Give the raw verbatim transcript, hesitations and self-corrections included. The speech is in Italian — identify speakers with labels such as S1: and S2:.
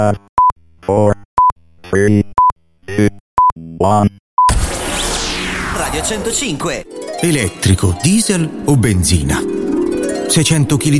S1: four, three, two, one.
S2: Radio centocinque.
S3: Elettrico, diesel o benzina? seicento chili